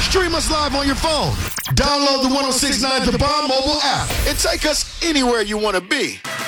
Stream us live on your phone. Download the 1069 The Bomb mobile app and take us anywhere you want to be.